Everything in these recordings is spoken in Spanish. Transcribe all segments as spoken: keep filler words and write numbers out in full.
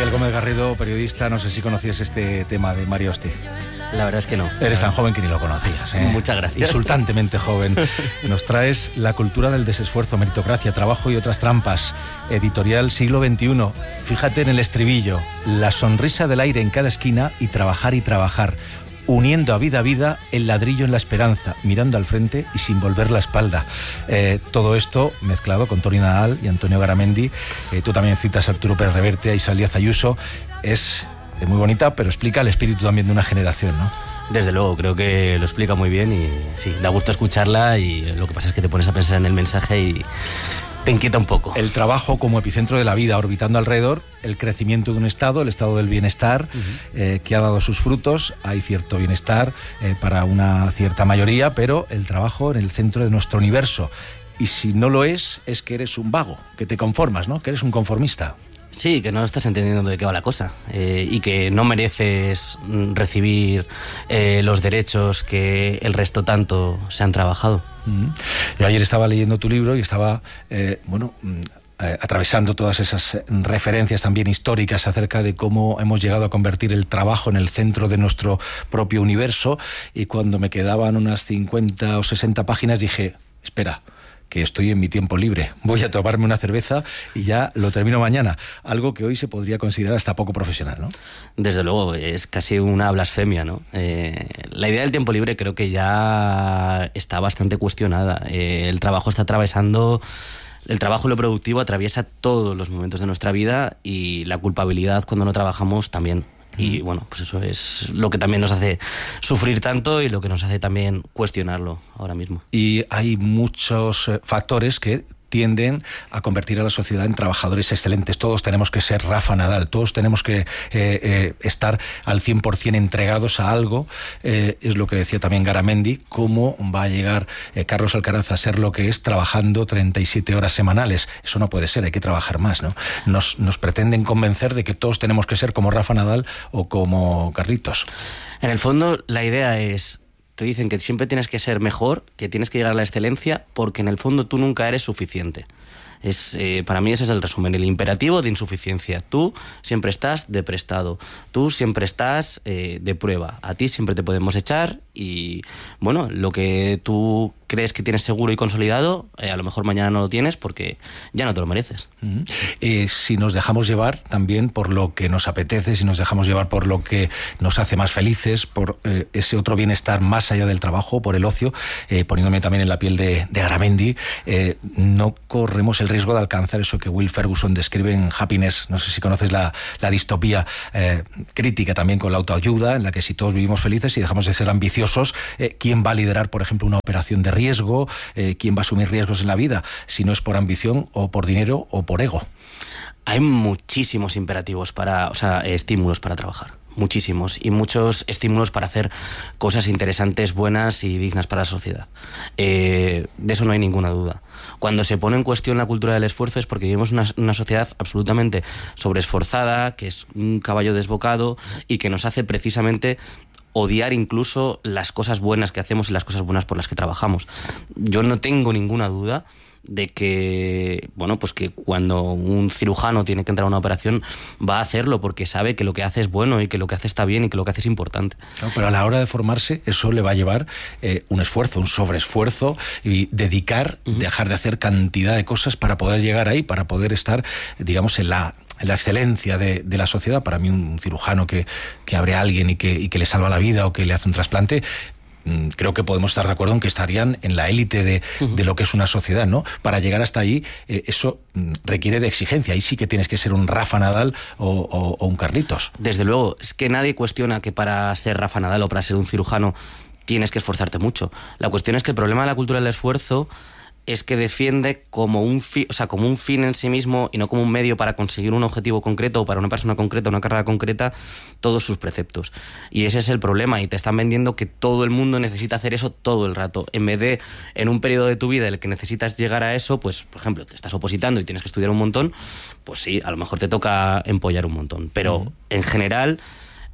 Miguel Gómez Garrido, periodista, no sé si conocías este tema de Mario Hostiz. La verdad es que no. Eres tan joven que ni lo conocías, ¿eh? Muchas gracias. Insultantemente joven. Nos traes La cultura del desesfuerzo, meritocracia, trabajo y otras trampas. Editorial Siglo veintiuno. Fíjate en el estribillo. La sonrisa del aire en cada esquina y trabajar y trabajar. Uniendo a vida a vida el ladrillo en la esperanza, mirando al frente y sin volver la espalda. Eh, todo esto mezclado con Toni Nadal y Antonio Garamendi. Eh, tú también citas a Arturo Pérez Reverte, a Isabel Díaz Ayuso. Es muy bonita, pero explica el espíritu también de una generación, ¿no? Desde luego, creo que lo explica muy bien y sí, da gusto escucharla, y lo que pasa es que te pones a pensar en el mensaje y te inquieta un poco. El trabajo como epicentro de la vida, orbitando alrededor, el crecimiento de un estado, el estado del bienestar, uh-huh. eh, que ha dado sus frutos. Hay cierto bienestar eh, para una cierta mayoría, pero el trabajo en el centro de nuestro universo. Y si no lo es, es que eres un vago, que te conformas, ¿no? Que eres un conformista. Sí, que no estás entendiendo de qué va la cosa, eh, y que no mereces recibir eh, los derechos que el resto tanto se han trabajado. Mm. Yo ayer estaba leyendo tu libro y estaba, eh, bueno... Eh, atravesando todas esas referencias también históricas acerca de cómo hemos llegado a convertir el trabajo en el centro de nuestro propio universo, y cuando me quedaban unas cincuenta o sesenta páginas dije, espera, que estoy en mi tiempo libre, voy a tomarme una cerveza y ya lo termino mañana, algo que hoy se podría considerar hasta poco profesional, ¿no? Desde luego, es casi una blasfemia, ¿no? Eh, la idea del tiempo libre creo que ya está bastante cuestionada. Eh, el trabajo está atravesando... El trabajo y lo productivo atraviesa todos los momentos de nuestra vida, y la culpabilidad cuando no trabajamos también. Y bueno, pues eso es lo que también nos hace sufrir tanto y lo que nos hace también cuestionarlo ahora mismo. Y hay muchos eh, factores que tienden a convertir a la sociedad en trabajadores excelentes. Todos tenemos que ser Rafa Nadal, todos tenemos que eh, eh, estar al cien por ciento entregados a algo. Eh, es lo que decía también Garamendi, cómo va a llegar eh, Carlos Alcaraz a ser lo que es trabajando treinta y siete horas semanales. Eso no puede ser, hay que trabajar más, ¿no? Nos, nos pretenden convencer de que todos tenemos que ser como Rafa Nadal o como Carlitos. En el fondo, la idea es... Te dicen que siempre tienes que ser mejor, que tienes que llegar a la excelencia, porque en el fondo tú nunca eres suficiente. Es, eh, para mí ese es el resumen, el imperativo de insuficiencia. Tú siempre estás de prestado, tú siempre estás eh, de prueba, a ti siempre te podemos echar, y bueno, lo que tú crees que tienes seguro y consolidado, eh, a lo mejor mañana no lo tienes porque ya no te lo mereces. Uh-huh. Eh, si nos dejamos llevar también por lo que nos apetece, si nos dejamos llevar por lo que nos hace más felices, por eh, ese otro bienestar más allá del trabajo, por el ocio, eh, poniéndome también en la piel de, de Garamendi, eh, no corremos el riesgo de alcanzar eso que Will Ferguson describe en Happiness. No sé si conoces la, la distopía eh, crítica también con la autoayuda, en la que si todos vivimos felices y dejamos de ser ambiciosos, eh, ¿quién va a liderar, por ejemplo, una operación de riesgo? Eh, ¿Quién va a asumir riesgos en la vida? Si no es por ambición o por dinero o por ego. Hay muchísimos imperativos para, o sea, estímulos para trabajar. Muchísimos, y muchos estímulos para hacer cosas interesantes, buenas y dignas para la sociedad. Eh, de eso no hay ninguna duda. Cuando se pone en cuestión la cultura del esfuerzo es porque vivimos una, una sociedad absolutamente sobreesforzada, que es un caballo desbocado y que nos hace precisamente odiar incluso las cosas buenas que hacemos y las cosas buenas por las que trabajamos. Yo no tengo ninguna duda de que, bueno, pues que cuando un cirujano tiene que entrar a una operación va a hacerlo porque sabe que lo que hace es bueno y que lo que hace está bien y que lo que hace es importante. No, pero a la hora de formarse eso le va a llevar eh, un esfuerzo, un sobreesfuerzo, y dedicar, uh-huh. dejar de hacer cantidad de cosas para poder llegar ahí, para poder estar, digamos, en la... la excelencia de, de la sociedad. Para mí un cirujano que, que abre a alguien y que, y que le salva la vida o que le hace un trasplante, mmm, creo que podemos estar de acuerdo en que estarían en la élite de, uh-huh. de lo que es una sociedad, ¿no? Para llegar hasta ahí, eh, eso mmm, requiere de exigencia. Ahí sí que tienes que ser un Rafa Nadal o, o, o un Carlitos. Desde luego, es que nadie cuestiona que para ser Rafa Nadal o para ser un cirujano tienes que esforzarte mucho. La cuestión es que el problema de la cultura del esfuerzo es que defiende como un, fi, o sea, como un fin en sí mismo y no como un medio para conseguir un objetivo concreto o para una persona concreta, una carrera concreta, todos sus preceptos. Y ese es el problema, y te están vendiendo que todo el mundo necesita hacer eso todo el rato. En vez de, en un periodo de tu vida en el que necesitas llegar a eso, pues, por ejemplo, te estás opositando y tienes que estudiar un montón, pues sí, a lo mejor te toca empollar un montón. Pero, uh-huh. en general...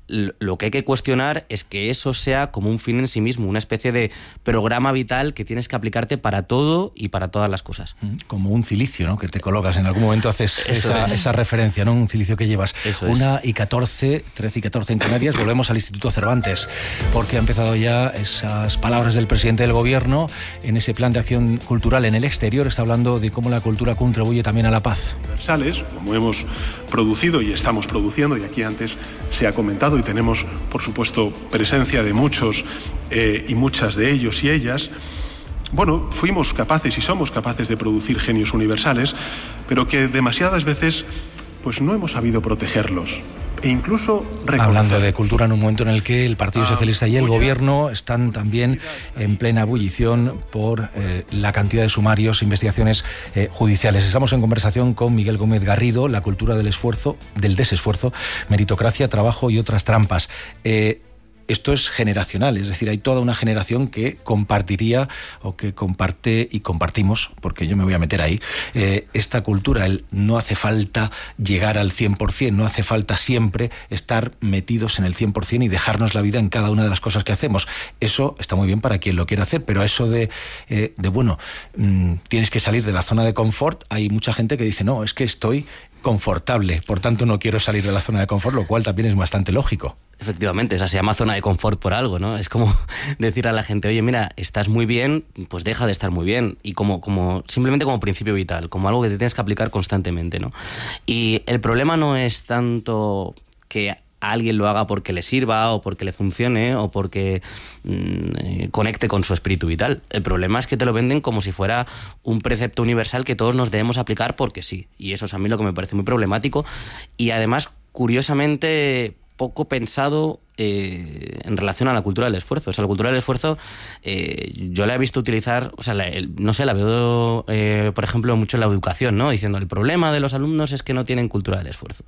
lo que hay que cuestionar es que eso sea como un fin en sí mismo, una especie de programa vital que tienes que aplicarte para todo y para todas las cosas. Como un cilicio, ¿no? Que te colocas, en algún momento haces esa, esa referencia, ¿no? Un cilicio que llevas. Eso Una es. y catorce, trece y catorce en Canarias, volvemos al Instituto Cervantes, porque ha empezado ya esas palabras del presidente del gobierno en ese plan de acción cultural en el exterior. Está hablando de cómo la cultura contribuye también a la paz. Universales, como hemos producido y estamos produciendo, y aquí antes se ha comentado, y tenemos, por supuesto, presencia de muchos eh, y muchas de ellos y ellas. Bueno, fuimos capaces y somos capaces de producir genios universales, pero que demasiadas veces pues no hemos sabido protegerlos e incluso reconocerlos. Hablando de cultura en un momento en el que el Partido Socialista y el Gobierno están también en plena ebullición por eh, la cantidad de sumarios e investigaciones eh, judiciales. Estamos en conversación con Miguel Gómez Garrido, la cultura del esfuerzo, del desesfuerzo, meritocracia, trabajo y otras trampas. Eh, Esto es generacional, es decir, hay toda una generación que compartiría o que comparte y compartimos, porque yo me voy a meter ahí, eh, esta cultura. El no hace falta llegar al cien por ciento, no hace falta siempre estar metidos en el cien por ciento y dejarnos la vida en cada una de las cosas que hacemos. Eso está muy bien para quien lo quiera hacer, pero eso de, eh, de bueno, mmm, tienes que salir de la zona de confort, hay mucha gente que dice, no, es que estoy confortable, por tanto no quiero salir de la zona de confort, lo cual también es bastante lógico. Efectivamente, o sea, se llama zona de confort por algo, ¿no? Es como decir a la gente, oye, mira, estás muy bien, pues deja de estar muy bien. Y como, como simplemente como principio vital, como algo que te tienes que aplicar constantemente, ¿no? Y el problema no es tanto que alguien lo haga porque le sirva o porque le funcione o porque mmm, conecte con su espíritu vital. El problema es que te lo venden como si fuera un precepto universal que todos nos debemos aplicar porque sí. Y eso es a mí lo que me parece muy problemático. Y además, curiosamente, poco pensado eh, en relación a la cultura del esfuerzo. O sea, la cultura del esfuerzo eh, yo la he visto utilizar, o sea, la, el, no sé, la veo, eh, por ejemplo, mucho en la educación, ¿no? Diciendo, el problema de los alumnos es que no tienen cultura del esfuerzo.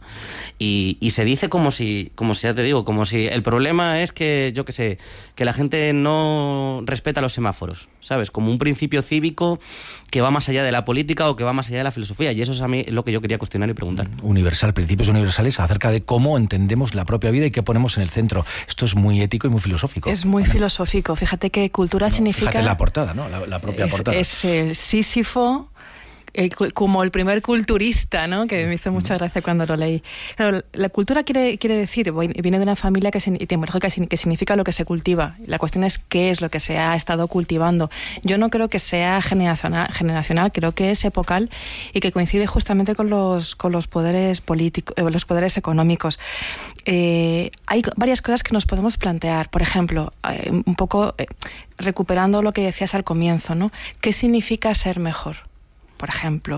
Y, y se dice como si, como si, ya te digo, como si el problema es que, yo qué sé, que la gente no respeta los semáforos, ¿sabes? Como un principio cívico que va más allá de la política o que va más allá de la filosofía. Y eso es a mí lo que yo quería cuestionar y preguntar. Universal, principios universales acerca de cómo entendemos la propia vida y qué ponemos en el centro. Esto es muy ético y muy filosófico. Es muy filosófico. Fíjate que cultura no, significa... Fíjate la portada, ¿no? La, la propia es, portada. Es el Sísifo, el, como el primer culturista, ¿no? Que me hizo mucha gracia cuando lo leí. Claro, la cultura quiere, quiere decir, viene de una familia que, que, que significa lo que se cultiva. La cuestión es qué es lo que se ha estado cultivando. Yo no creo que sea generacional, generacional creo que es epocal y que coincide justamente con los, con los poderes políticos, eh, los poderes económicos. Eh, hay varias cosas que nos podemos plantear. Por ejemplo, eh, un poco eh, recuperando lo que decías al comienzo, ¿no? ¿Qué significa ser mejor? Por ejemplo,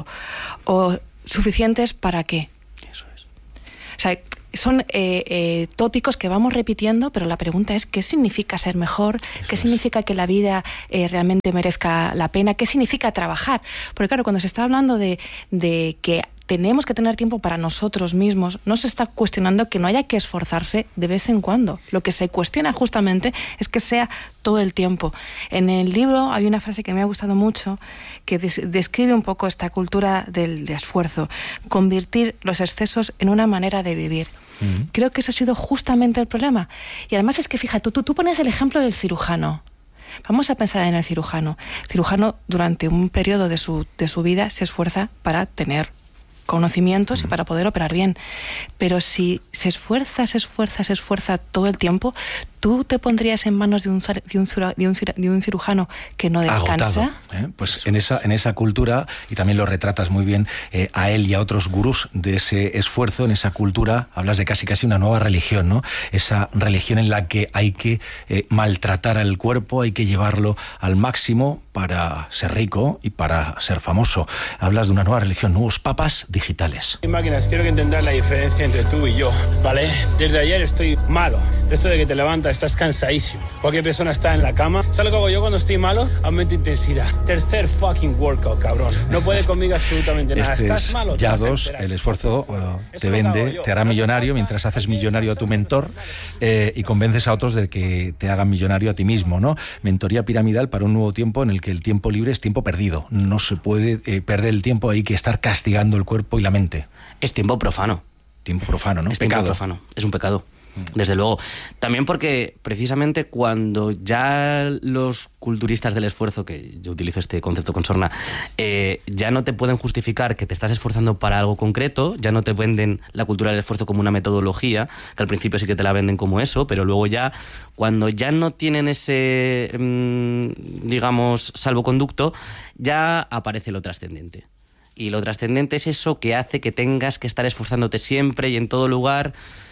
o suficientes para qué. Eso es. O sea, son eh, eh, tópicos que vamos repitiendo, pero la pregunta es ¿qué significa ser mejor? Eso ¿Qué es. significa que la vida eh, realmente merezca la pena? ¿Qué significa trabajar? Porque claro, cuando se está hablando de, de que tenemos que tener tiempo para nosotros mismos, no se está cuestionando que no haya que esforzarse de vez en cuando. Lo que se cuestiona justamente es que sea todo el tiempo. En el libro hay una frase que me ha gustado mucho que des- describe un poco esta cultura del de esfuerzo, convertir los excesos en una manera de vivir. Uh-huh. Creo que eso ha sido justamente el problema. Y además es que, fíjate, tú, tú pones el ejemplo del cirujano. Vamos a pensar en el cirujano. El cirujano durante un periodo de su, de su vida se esfuerza para tener conocimientos y para poder operar bien. Pero si se esfuerza, se esfuerza, se esfuerza todo el tiempo, ¿tú te pondrías en manos de un, de un, de un, de un cirujano que no descansa? Agotado, ¿eh? Pues en esa, en esa cultura, y también lo retratas muy bien eh, a él y a otros gurús de ese esfuerzo, en esa cultura, hablas de casi casi una nueva religión, ¿no? Esa religión en la que hay que eh, maltratar al cuerpo, hay que llevarlo al máximo para ser rico y para ser famoso. Hablas de una nueva religión, nuevos papas digitales. Máquinas, quiero que entendas la diferencia entre tú y yo, ¿vale? Desde ayer estoy malo. Esto de que te levantas, estás cansadísimo. Cualquier persona está en la cama. ¿Sabes lo que hago yo cuando estoy malo? Aumento intensidad. Tercer fucking workout, cabrón. No puede conmigo absolutamente nada. Este ¿Estás es malo? Ya dos, el esfuerzo uh, te vende, te hará millonario mientras haces millonario a tu mentor eh, y convences a otros de que te hagan millonario a ti mismo, ¿no? Mentoría piramidal para un nuevo tiempo en el que el tiempo libre es tiempo perdido. No se puede eh, perder el tiempo, hay que estar castigando el cuerpo y la mente. Es tiempo profano. Tiempo profano, ¿no? Es pecado. tiempo profano, es un pecado. Desde luego. También porque precisamente cuando ya los culturistas del esfuerzo, que yo utilizo este concepto con sorna, eh, ya no te pueden justificar que te estás esforzando para algo concreto, ya no te venden la cultura del esfuerzo como una metodología, que al principio sí que te la venden como eso, pero luego ya, cuando ya no tienen ese, mmm, digamos, salvoconducto, ya aparece lo trascendente. Y lo trascendente es eso que hace que tengas que estar esforzándote siempre y en todo lugar,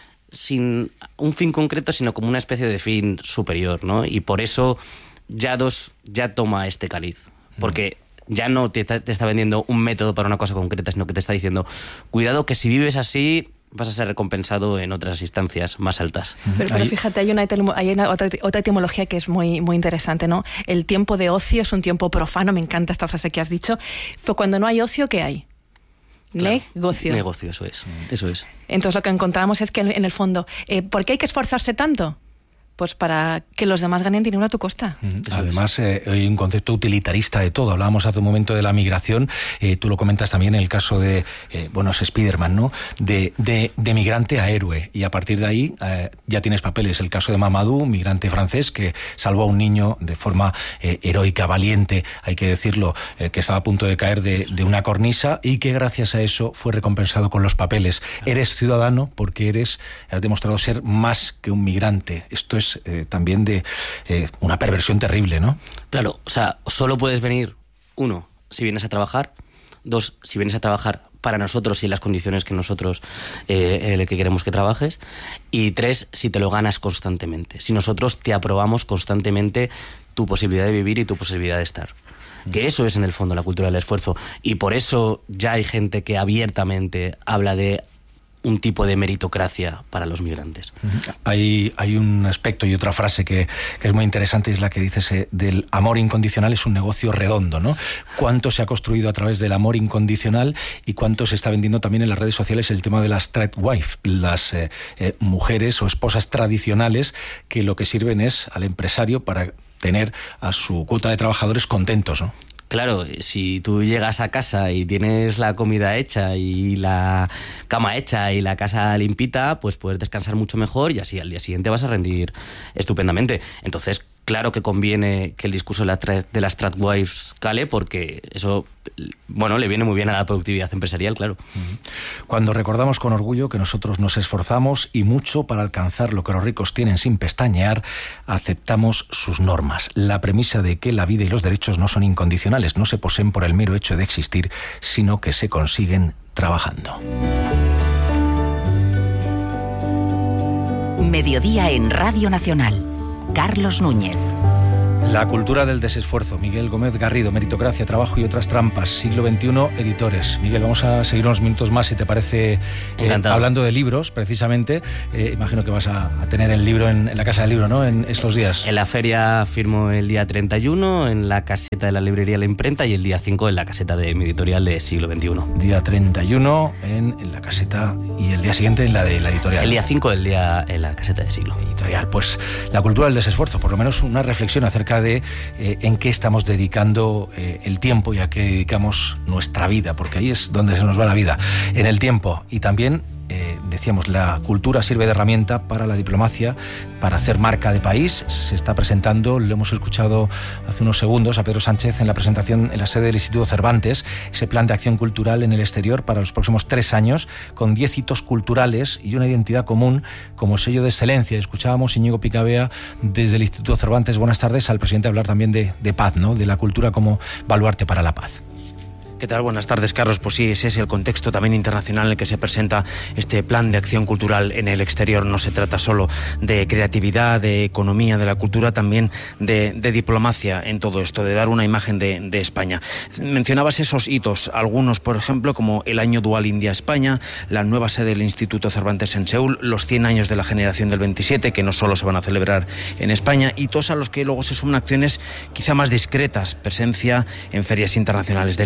sin un fin concreto, sino como una especie de fin superior, ¿no? Y por eso ya dos ya toma este caliz, porque ya no te está, te está vendiendo un método para una cosa concreta, sino que te está diciendo, cuidado que si vives así vas a ser recompensado en otras instancias más altas. Pero, pero fíjate, hay una, hay una otra, otra etimología que es muy, muy interesante, ¿no? El tiempo de ocio es un tiempo profano, me encanta esta frase que has dicho. Fue cuando no hay ocio, ¿qué hay? Claro, negocio. Negocio, eso es, eso es. Entonces lo que encontramos es que en el fondo, eh, ¿por qué hay que esforzarse tanto? Pues para que los demás ganen dinero a tu costa. Además, eh, hay un concepto utilitarista de todo. Hablábamos hace un momento de la migración, eh, tú lo comentas también en el caso de, eh, bueno, es Spiderman, ¿no? De, de, de migrante a héroe, y a partir de ahí eh, ya tienes papeles. El caso de Mamadou, migrante francés que salvó a un niño de forma eh, heroica, valiente, hay que decirlo, eh, que estaba a punto de caer de, de una cornisa, y que gracias a eso fue recompensado con los papeles. Claro. Eres ciudadano porque eres, has demostrado ser más que un migrante. Esto es Eh, también de eh, una perversión terrible, ¿no? Claro, o sea, solo puedes venir, uno, si vienes a trabajar, dos, si vienes a trabajar para nosotros y en las condiciones que nosotros eh, en el que queremos que trabajes, y tres, si te lo ganas constantemente, si nosotros te aprobamos constantemente tu posibilidad de vivir y tu posibilidad de estar. Que eso es en el fondo la cultura del esfuerzo, y por eso ya hay gente que abiertamente habla de un tipo de meritocracia para los migrantes. Hay, hay un aspecto y otra frase que, que es muy interesante, es la que dices eh, del amor incondicional es un negocio redondo, ¿no? ¿Cuánto se ha construido a través del amor incondicional y cuánto se está vendiendo también en las redes sociales el tema de las trad wife, las eh, eh, mujeres o esposas tradicionales que lo que sirven es al empresario para tener a su cuota de trabajadores contentos, ¿no? Claro, si tú llegas a casa y tienes la comida hecha y la cama hecha y la casa limpita, pues puedes descansar mucho mejor y así al día siguiente vas a rendir estupendamente. Entonces, claro que conviene que el discurso de, la tra- de las tradwives cale, porque eso, bueno, le viene muy bien a la productividad empresarial, claro. Cuando recordamos con orgullo que nosotros nos esforzamos y mucho para alcanzar lo que los ricos tienen sin pestañear, aceptamos sus normas. La premisa de que la vida y los derechos no son incondicionales, no se poseen por el mero hecho de existir, sino que se consiguen trabajando. Mediodía en Radio Nacional. Carlos Núñez. La cultura del desesfuerzo. Miguel Gómez Garrido, Meritocracia, Trabajo y otras trampas. Siglo veintiuno, editores. Miguel, vamos a seguir unos minutos más, si te parece, eh, hablando de libros, precisamente. Eh, imagino que vas a, a tener el libro en, en la Casa del Libro, ¿no?, en estos días. En la feria firmo el día treinta y uno, en la caseta de la librería La Imprenta, y el día cinco en la caseta de mi editorial de Siglo veintiuno. Día treinta y uno en, en la caseta, y el día siguiente en la de la editorial. El día cinco el día en la caseta de Siglo. Editorial. Pues la cultura del desesfuerzo, por lo menos una reflexión acerca de eh, en qué estamos dedicando eh, el tiempo y a qué dedicamos nuestra vida, porque ahí es donde se nos va la vida, en el tiempo. Y también Eh, decíamos, la cultura sirve de herramienta para la diplomacia, para hacer marca de país. Se está presentando, lo hemos escuchado hace unos segundos a Pedro Sánchez en la presentación en la sede del Instituto Cervantes, ese plan de acción cultural en el exterior para los próximos tres años, con diez hitos culturales y una identidad común como sello de excelencia. Escuchábamos Íñigo Picabea desde el Instituto Cervantes. Buenas tardes, al presidente hablar también de, de paz, ¿no?, de la cultura como baluarte para la paz. ¿Qué tal? Buenas tardes, Carlos. Pues sí, ese es el contexto también internacional en el que se presenta este plan de acción cultural en el exterior. No se trata solo de creatividad, de economía, de la cultura, también de, de diplomacia en todo esto, de dar una imagen de, de España. Mencionabas esos hitos, algunos, por ejemplo, como el año dual India-España, la nueva sede del Instituto Cervantes en Seúl, los cien años de la generación del veintisiete, que no solo se van a celebrar en España, hitos a los que luego se suman acciones quizá más discretas, presencia en ferias internacionales del libro, en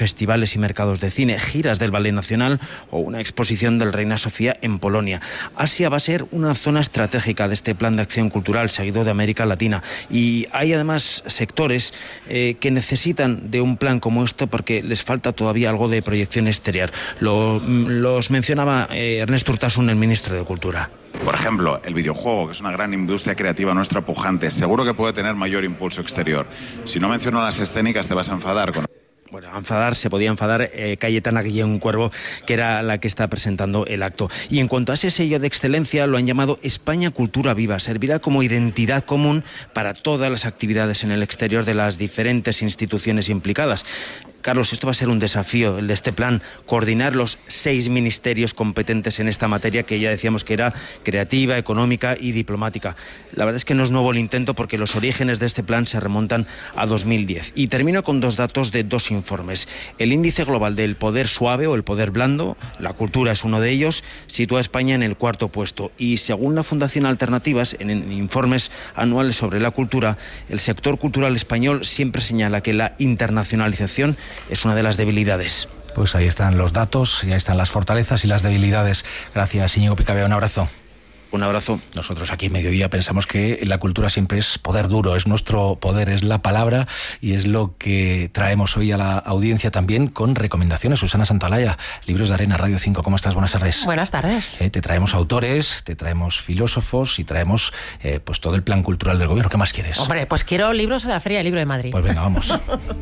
festivales y mercados de cine, giras del Ballet Nacional o una exposición del Reina Sofía en Polonia. Asia va a ser una zona estratégica de este plan de acción cultural seguido de América Latina, y hay además sectores eh, que necesitan de un plan como este porque les falta todavía algo de proyección exterior. Lo, los mencionaba eh, Ernesto Urtasun, el ministro de Cultura. Por ejemplo, el videojuego, que es una gran industria creativa nuestra pujante, seguro que puede tener mayor impulso exterior. Si no menciono las escénicas te vas a enfadar con... Bueno, a enfadar, se podía enfadar eh, Cayetana Guillén Cuervo, que era la que está presentando el acto. Y en cuanto a ese sello de excelencia, lo han llamado España Cultura Viva. Servirá como identidad común para todas las actividades en el exterior de las diferentes instituciones implicadas. Carlos, esto va a ser un desafío, el de este plan, coordinar los seis ministerios competentes en esta materia, que ya decíamos que era creativa, económica y diplomática. La verdad es que no es nuevo el intento porque los orígenes de este plan se remontan a dos mil diez. Y termino con dos datos de dos informes. El índice global del poder suave o el poder blando, la cultura es uno de ellos, sitúa a España en el cuarto puesto. Y según la Fundación Alternativas, en informes anuales sobre la cultura, el sector cultural español siempre señala que la internacionalización es una de las debilidades. Pues ahí están los datos, y ahí están las fortalezas y las debilidades. Gracias, Íñigo Picabea, un abrazo. Un abrazo. Nosotros aquí en Mediodía pensamos que la cultura siempre es poder duro, es nuestro poder, es la palabra, y es lo que traemos hoy a la audiencia también con recomendaciones. Susana Santaolalla, Libros de Arena, Radio cinco, ¿cómo estás? Buenas tardes. Buenas tardes. Eh, te traemos autores, te traemos filósofos y traemos eh, pues todo el plan cultural del gobierno. ¿Qué más quieres? Hombre, pues quiero libros a la Feria del Libro de Madrid. Pues venga, vamos.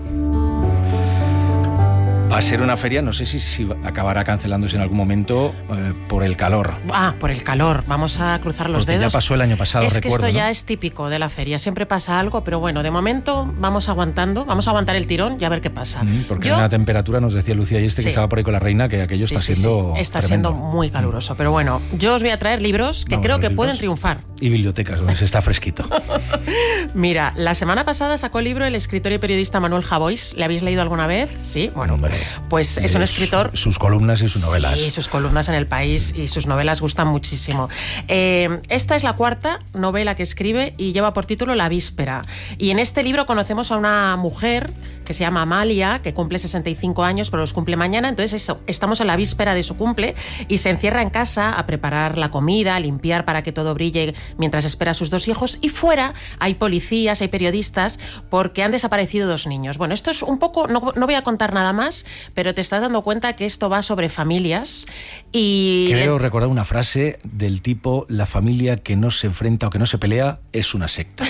Va a ser una feria, no sé si, si acabará cancelándose en algún momento eh, por el calor. Ah, por el calor. Vamos a cruzar los Porque dedos. ya pasó el año pasado, es recuerdo. Es que esto ¿no? ya es típico de la feria. Siempre pasa algo, pero bueno, de momento vamos aguantando, vamos a aguantar el tirón y a ver qué pasa. Mm, porque Yo... en la temperatura nos decía Lucía Yeste, sí, que estaba por ahí con la reina, que aquello sí, está sí, siendo sí. Está tremendo. siendo muy caluroso. Pero bueno, yo os voy a traer libros que Vamos, creo que libros pueden triunfar. Y bibliotecas, donde se está fresquito. Mira, la semana pasada sacó el libro el escritor y periodista Manuel Javois. ¿Le habéis leído alguna vez? Sí, bueno, Hombre, pues es un escritor... Sus columnas y sus novelas. Sí, sus columnas en El País y sus novelas gustan muchísimo. Eh, esta es la cuarta novela que escribe y lleva por título La Víspera. Y en este libro conocemos a una mujer que se llama Amalia, que cumple sesenta y cinco años, pero los cumple mañana. Entonces eso, estamos a la víspera de su cumple y se encierra en casa a preparar la comida, a limpiar para que todo brille mientras espera a sus dos hijos. Y fuera hay policías, hay periodistas, porque han desaparecido dos niños. Bueno, esto es un poco, no, no voy a contar nada más, pero te estás dando cuenta que esto va sobre familias y... Creo recordar una frase del tipo: la familia que no se enfrenta o que no se pelea es una secta.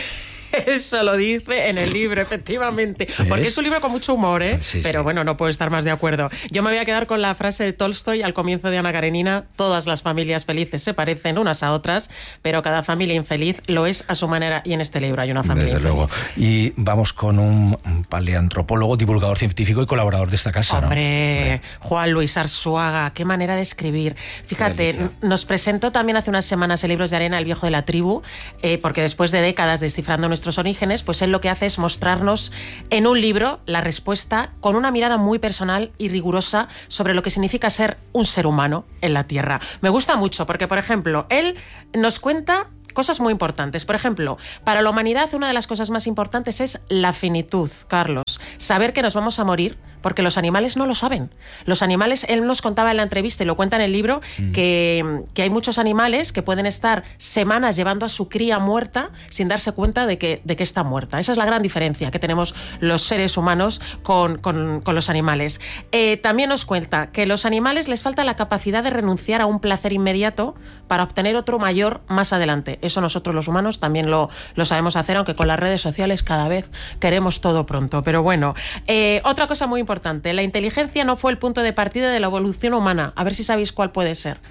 Eso lo dice en el libro, efectivamente. Porque es un libro con mucho humor, ¿eh? Sí, pero sí. Bueno, no puedo estar más de acuerdo. Yo me voy a quedar con la frase de Tolstoy al comienzo de Ana Karenina: todas las familias felices se parecen unas a otras, pero cada familia infeliz lo es a su manera. Y en este libro hay una familia Desde infeliz. luego. Y vamos con un paleantropólogo, divulgador científico y colaborador de esta casa, Hombre, ¿no? Juan Luis Arzuaga, qué manera de escribir. Fíjate, nos presentó también hace unas semanas en Libros de Arena El viejo de la tribu, eh, porque después de décadas descifrando nuestros orígenes, pues él lo que hace es mostrarnos en un libro la respuesta con una mirada muy personal y rigurosa sobre lo que significa ser un ser humano en la Tierra. Me gusta mucho porque, por ejemplo, él nos cuenta cosas muy importantes. Por ejemplo, para la humanidad una de las cosas más importantes es la finitud, Carlos. Saber que nos vamos a morir, porque los animales no lo saben. Los animales, él nos contaba en la entrevista y lo cuenta en el libro, mm. que, que hay muchos animales que pueden estar semanas llevando a su cría muerta sin darse cuenta de que, de que está muerta. Esa es la gran diferencia que tenemos los seres humanos con, con, con los animales. Eh, también nos cuenta que a los animales les falta la capacidad de renunciar a un placer inmediato para obtener otro mayor más adelante. Eso nosotros los humanos también lo, lo sabemos hacer, aunque con las redes sociales cada vez queremos todo pronto. Pero bueno, eh, otra cosa muy importante, la inteligencia no fue el punto de partida de la evolución humana. A ver si sabéis cuál puede ser.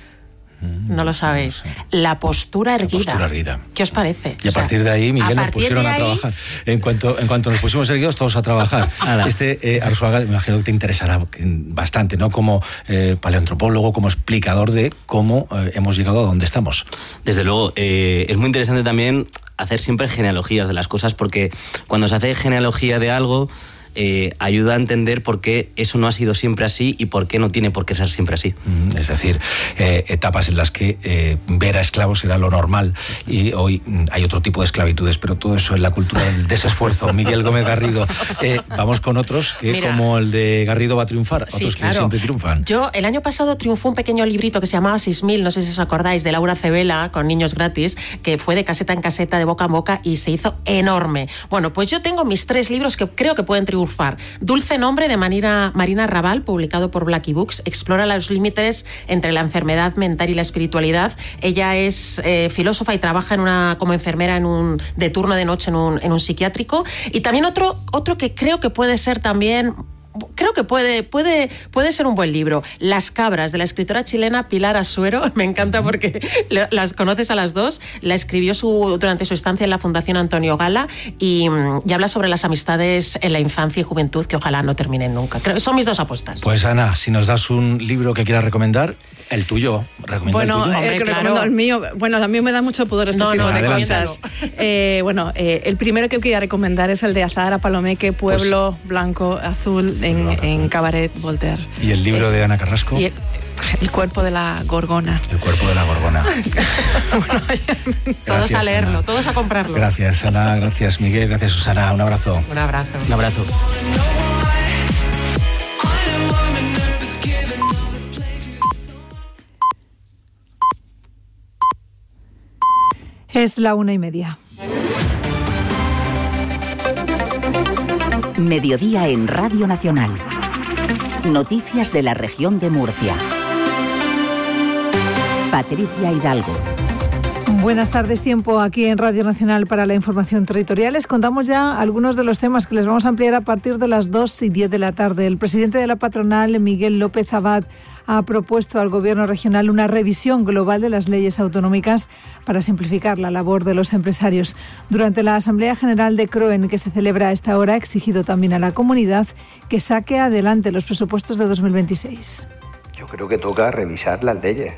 No lo sabéis. La postura erguida. La postura erguida. ¿Qué os parece? Y a o sea, partir de ahí, Miguel, nos pusieron ahí... a trabajar. En cuanto, en cuanto nos pusimos erguidos, todos a trabajar. Este eh, Arzuaga, me imagino que te interesará bastante, ¿no? Como eh, paleoantropólogo, como explicador de cómo eh, hemos llegado a donde estamos. Desde luego, eh, es muy interesante también hacer siempre genealogías de las cosas, porque cuando se hace genealogía de algo, eh, ayuda a entender por qué eso no ha sido siempre así y por qué no tiene por qué ser siempre así. Es decir, eh, etapas en las que eh, ver a esclavos era lo normal y hoy hay otro tipo de esclavitudes, pero todo eso en la cultura del desesfuerzo. Miguel Gómez Garrido. Eh, vamos con otros que, Mira, como el de Garrido, va a triunfar, sí, otros claro. que siempre triunfan. Yo, el año pasado triunfó un pequeño librito que se llamaba seis mil, no sé si os acordáis, de Laura Cebela, con niños gratis, que fue de caseta en caseta, de boca en boca, y se hizo enorme. Bueno, pues yo tengo mis tres libros que creo que pueden triunfar. Dulce Nombre, de Marina, Marina Raval, publicado por Blackie Books, explora los límites entre la enfermedad mental y la espiritualidad. Ella es eh, filósofa y trabaja en una, como enfermera en un, de turno de noche en un, en un psiquiátrico. Y también otro, otro que creo que puede ser también... Creo que puede, puede, puede ser un buen libro. Las cabras, de la escritora chilena Pilar Asuero. Me encanta porque las conoces a las dos. La escribió su, durante su estancia en la Fundación Antonio Gala y, y habla sobre las amistades en la infancia y juventud que ojalá no terminen nunca. Creo que son mis dos apuestas. Pues Ana, si nos das un libro que quieras recomendar, el tuyo. Recomienda bueno, el tuyo. Hombre, el que claro. recomiendo el mío. Bueno, a mí me da mucho pudor este no, tipo no, de cosas. Eh, bueno, eh, el primero que quería recomendar es el de Azahara Palomeque, Pueblo pues, Blanco Azul, en, en Cabaret Voltaire. ¿Y el libro es, de Ana Carrasco? Y el, el cuerpo de la gorgona. El cuerpo de la gorgona. Bueno, todos a leerlo, Ana. Todos a comprarlo. Gracias, Ana. Gracias, Miguel. Gracias, Susana. Un abrazo. Un abrazo. Un abrazo. Es la una y media. Mediodía en Radio Nacional. Noticias de la región de Murcia. Patricia Hidalgo. Buenas tardes, tiempo aquí en Radio Nacional para la información territorial. Les contamos ya algunos de los temas que les vamos a ampliar a partir de las dos y diez de la tarde. El presidente de la patronal, Miguel López Abad, ha propuesto al Gobierno regional una revisión global de las leyes autonómicas para simplificar la labor de los empresarios. Durante la Asamblea General de CROEN, que se celebra a esta hora, ha exigido también a la comunidad que saque adelante los presupuestos de dos mil veintiséis. Yo creo que toca revisar las leyes.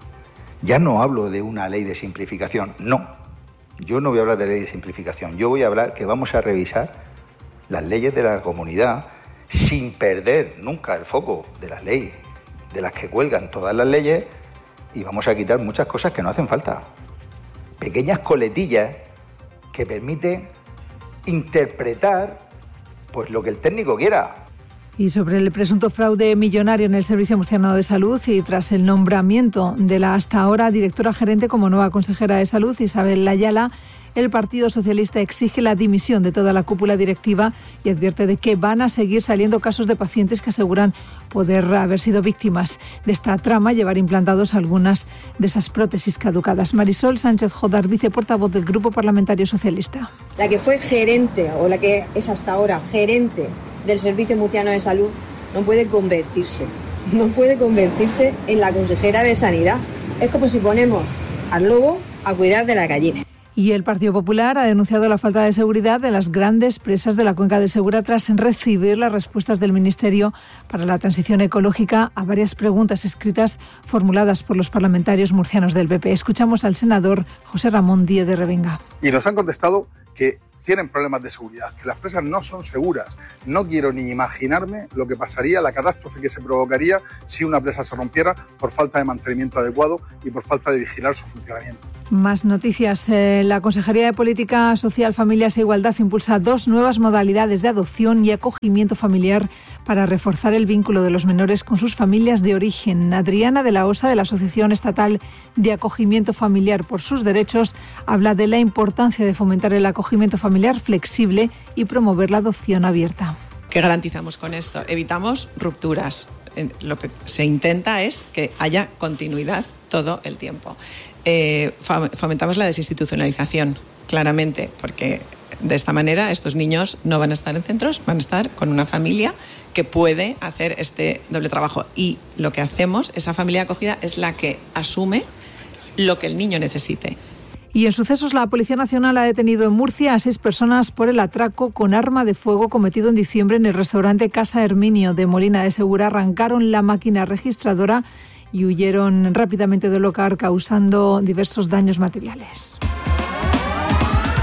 Ya no hablo de una ley de simplificación, no. Yo no voy a hablar de ley de simplificación. Yo voy a hablar que vamos a revisar las leyes de la comunidad sin perder nunca el foco de las leyes, de las que cuelgan todas las leyes, y vamos a quitar muchas cosas que no hacen falta. Pequeñas coletillas que permiten interpretar pues lo que el técnico quiera. Y sobre el presunto fraude millonario en el Servicio Murciano de Salud, y tras el nombramiento de la hasta ahora directora gerente como nueva consejera de Salud, Isabel Ayala, el Partido Socialista exige la dimisión de toda la cúpula directiva y advierte de que van a seguir saliendo casos de pacientes que aseguran poder haber sido víctimas de esta trama, llevar implantados algunas de esas prótesis caducadas. Marisol Sánchez Jodar, viceportavoz del Grupo Parlamentario Socialista. La que fue gerente, o la que es hasta ahora gerente del Servicio Murciano de Salud, no puede convertirse, no puede convertirse en la consejera de Sanidad. Es como si ponemos al lobo a cuidar de la gallina. Y el Partido Popular ha denunciado la falta de seguridad de las grandes presas de la cuenca del Segura tras recibir las respuestas del Ministerio para la Transición Ecológica a varias preguntas escritas formuladas por los parlamentarios murcianos del P P. Escuchamos al senador José Ramón Díez de Revenga. Y nos han contestado que tienen problemas de seguridad, que las presas no son seguras. No quiero ni imaginarme lo que pasaría, la catástrofe que se provocaría si una presa se rompiera por falta de mantenimiento adecuado y por falta de vigilar su funcionamiento. Más noticias. Eh, la Consejería de Política Social, Familias e Igualdad impulsa dos nuevas modalidades de adopción y acogimiento familiar para reforzar el vínculo de los menores con sus familias de origen. Adriana de la Osa, de la Asociación Estatal de Acogimiento Familiar por sus Derechos, habla de la importancia de fomentar el acogimiento familiar flexible y promover la adopción abierta. ¿Qué garantizamos con esto? Evitamos rupturas. Lo que se intenta es que haya continuidad todo el tiempo. Eh, fomentamos la desinstitucionalización, claramente, porque de esta manera estos niños no van a estar en centros, van a estar con una familia que puede hacer este doble trabajo. Y lo que hacemos, esa familia acogida, es la que asume lo que el niño necesite. Y en sucesos, la Policía Nacional ha detenido en Murcia a seis personas por el atraco con arma de fuego cometido en diciembre en el restaurante Casa Herminio de Molina de Segura. Arrancaron la máquina registradora y huyeron rápidamente del local, causando diversos daños materiales.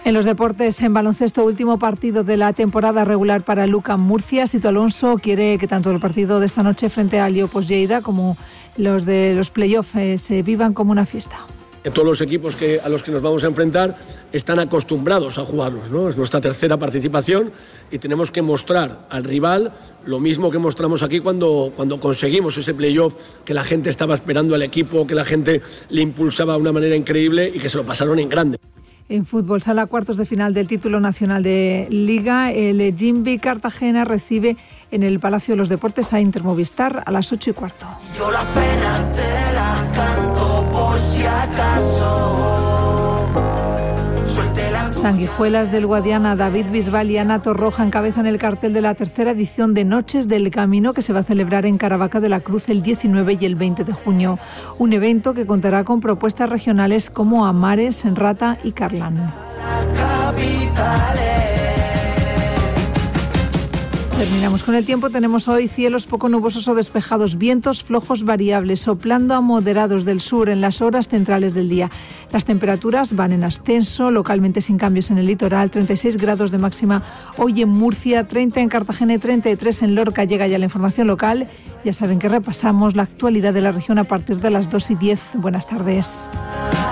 En los deportes, en baloncesto, último partido de la temporada regular para Luca Murcia. Sito Alonso quiere que tanto el partido de esta noche frente a Liopos Lleida como los de los playoffs eh, se vivan como una fiesta. Todos los equipos que, a los que nos vamos a enfrentar están acostumbrados a jugarlos, ¿no? Es nuestra tercera participación y tenemos que mostrar al rival lo mismo que mostramos aquí cuando, cuando conseguimos ese playoff, que la gente estaba esperando al equipo, que la gente le impulsaba de una manera increíble y que se lo pasaron en grande. En fútbol, sala cuartos de final del título nacional de Liga. El Jimby Cartagena recibe en el Palacio de los Deportes a Intermovistar a las ocho y cuarto. Yo la pena te la canto por si acaso. Sanguijuelas del Guadiana, David Bisbal y Ana Torroja encabezan el cartel de la tercera edición de Noches del Camino, que se va a celebrar en Caravaca de la Cruz el diecinueve y el veinte de junio. Un evento que contará con propuestas regionales como Amares, Enrata y Carlán. Terminamos con el tiempo. Tenemos hoy cielos poco nubosos o despejados, vientos flojos variables, soplando a moderados del sur en las horas centrales del día. Las temperaturas van en ascenso, localmente sin cambios en el litoral, treinta y seis grados de máxima hoy en Murcia, treinta en Cartagena y treinta y tres en Lorca. Llega ya la información local. Ya saben que repasamos la actualidad de la región a partir de las dos y diez. Buenas tardes.